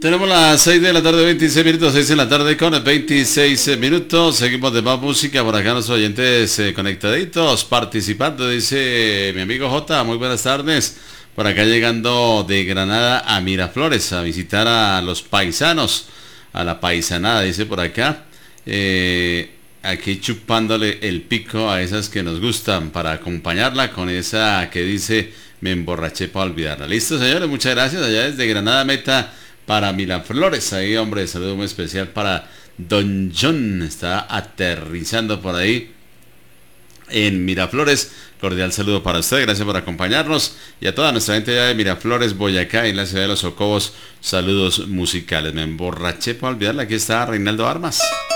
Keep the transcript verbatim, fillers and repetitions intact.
Tenemos las seis de la tarde, veintiséis minutos, seis de la tarde con veintiséis minutos. Seguimos de más música por acá, nuestros oyentes eh, conectaditos, participando, dice mi amigo J. Muy buenas tardes. Por acá llegando de Granada a Miraflores a visitar a los paisanos, a la paisanada, dice por acá. Eh, aquí chupándole el pico a esas que nos gustan para acompañarla con esa que dice me emborraché para olvidarla. Listo, señores, muchas gracias. Allá desde Granada Meta para Miraflores, ahí hombre, saludo muy especial para Don John, está aterrizando por ahí en Miraflores. Cordial saludo para usted, gracias por acompañarnos y a toda nuestra gente allá de Miraflores, Boyacá, en la ciudad de Los Socobos, saludos musicales. Me emborraché para olvidarla, aquí está Reinaldo Armas.